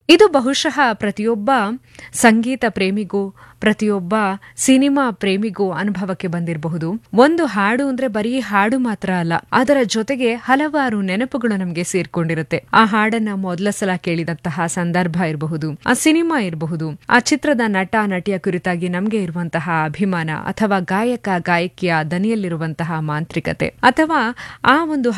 ಇದು ಬಹುಶಃ ಪ್ರತಿಯೊಬ್ಬ ಸಂಗೀತ ಪ್ರೇಮಿಗೂ ಪ್ರತಿಯೊಬ್ಬ ಸಿನಿಮಾ ಪ್ರೇಮಿಗೂ ಅನುಭವಕ್ಕೆ ಬಂದಿರಬಹುದು. ಒಂದು ಹಾಡು ಅಂದ್ರೆ ಬರೀ ಹಾಡು ಮಾತ್ರ ಅಲ್ಲ, ಅದರ ಜೊತೆಗೆ ಹಲವಾರು ನೆನಪುಗಳು ನಮಗೆ ಸೇರ್ಕೊಂಡಿರುತ್ತೆ. ಆ ಹಾಡನ್ನ ಮೊದಲ ಸಲ ಕೇಳಿದಂತಹ ಸಂದರ್ಭ ಇರಬಹುದು, ಆ ಸಿನಿಮಾ ಇರಬಹುದು, ಆ ಚಿತ್ರದ ನಟ ನಟಿಯ ಕುರಿತಾಗಿ ನಮಗೆ ಇರುವಂತಹ ಅಭಿಮಾನ, ಅಥವಾ ಗಾಯಕ ಗಾಯಕಿಯ ದನಿಯಲ್ಲಿರುವಂತಹ ಮಾಂತ್ರಿಕತೆ, ಅಥವಾ ಆ ಒಂದು